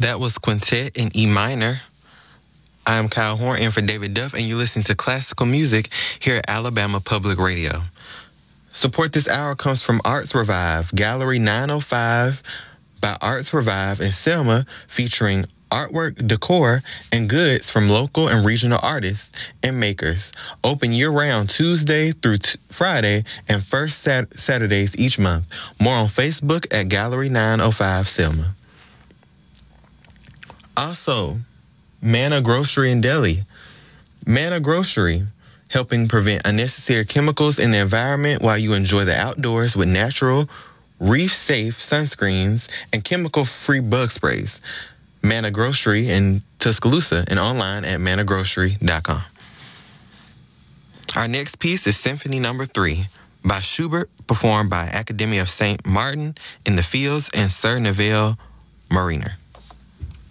That was Quintet in E minor. I am Kyle Horn in for David Duff, and you listen to classical music here at Alabama Public Radio. Support this hour comes from Arts Revive, Gallery 905 by Arts Revive in Selma, featuring artwork, decor, and goods from local and regional artists and makers. Open year-round Tuesday through Friday and first Saturdays each month. More on Facebook at Gallery 905 Selma. Also, Manna Grocery and Deli. Manna Grocery, helping prevent unnecessary chemicals in the environment while you enjoy the outdoors with natural, reef-safe sunscreens and chemical-free bug sprays. Manna Grocery in Tuscaloosa and online at mannagrocery.com. Our next piece is Symphony No. 3 by Schubert, performed by Academy of St. Martin in the Fields and Sir Neville Mariner.